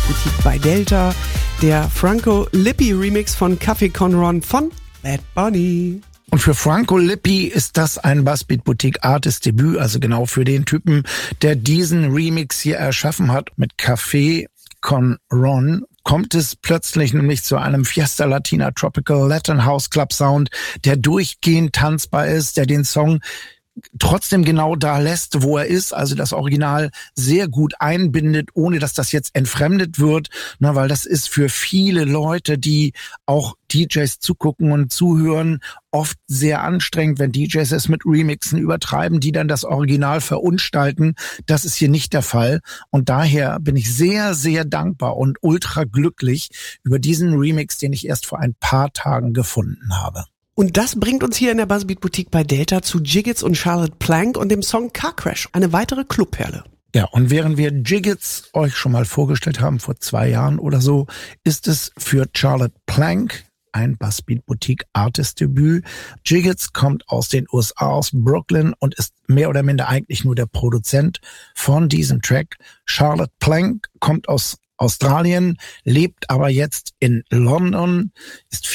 Boutique bei Delta. Der Franco Lippi Remix von Café Con Ron von Bad Bunny. Und für Franco Lippi ist das ein Buzzbeat Boutique Artist Debüt, also genau für den Typen, der diesen Remix hier erschaffen hat mit Café Con Ron. Kommt es plötzlich nämlich zu einem Fiesta Latina Tropical Latin House Club Sound, der durchgehend tanzbar ist, der den Song trotzdem genau da lässt, wo er ist, also das Original sehr gut einbindet, ohne dass das jetzt entfremdet wird, weil das ist für viele Leute, die auch DJs zugucken und zuhören, oft sehr anstrengend, wenn DJs es mit Remixen übertreiben, die dann das Original verunstalten. Das ist hier nicht der Fall und daher bin ich sehr, sehr dankbar und ultra glücklich über diesen Remix, den ich erst vor ein paar Tagen gefunden habe. Und das bringt uns hier in der Buzzbeat Boutique bei Delta zu Jiggits und Charlotte Plank und dem Song Car Crash, eine weitere Clubperle. Ja, und während wir Jiggits euch schon mal vorgestellt haben, vor 2 Jahren oder so, ist es für Charlotte Plank ein Buzzbeat Boutique Artist Debüt. Jiggits kommt aus den USA, aus Brooklyn und ist mehr oder minder eigentlich nur der Produzent von diesem Track. Charlotte Plank kommt aus Australien, lebt aber jetzt in London, ist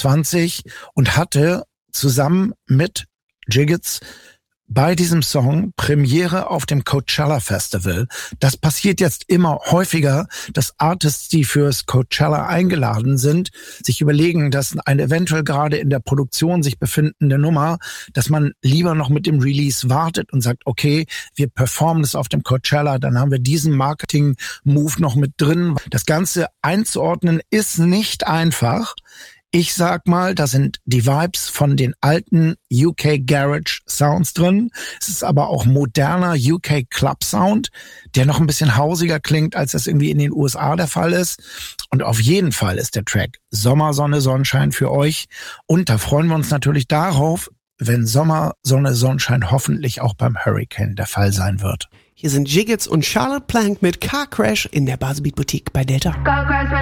24 und hatte zusammen mit Jiggits bei diesem Song Premiere auf dem Coachella Festival. Das passiert jetzt immer häufiger, dass Artists, die fürs Coachella eingeladen sind, sich überlegen, dass eine eventuell gerade in der Produktion sich befindende Nummer, dass man lieber noch mit dem Release wartet und sagt, okay, wir performen das auf dem Coachella, dann haben wir diesen Marketing-Move noch mit drin. Das Ganze einzuordnen ist nicht einfach. Ich sag mal, da sind die Vibes von den alten UK Garage Sounds drin. Es ist aber auch moderner UK Club Sound, der noch ein bisschen hausiger klingt, als das irgendwie in den USA der Fall ist. Und auf jeden Fall ist der Track Sommer, Sonne, Sonnenschein für euch. Und da freuen wir uns natürlich darauf, wenn Sommer, Sonne, Sonnenschein hoffentlich auch beim Hurricane der Fall sein wird. Hier sind Jiggits und Charlotte Plank mit Car Crash in der Buzzbeat Boutique bei Delta. Car crash when